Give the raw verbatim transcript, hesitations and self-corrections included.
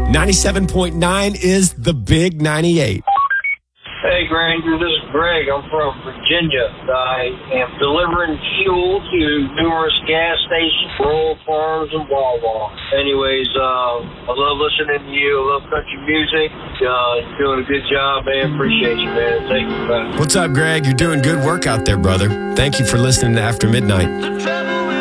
ninety-seven point nine is the Big ninety-eight. Hey, Granger, this is Greg. I'm from Virginia. I am delivering fuel to numerous gas stations, rural farms, and Wawa. Anyways, uh, I love listening to you. I love country music. Uh, you're doing a good job, man. Appreciate you, man. Thank you, man. What's up, Greg? You're doing good work out there, brother. Thank you for listening to After Midnight.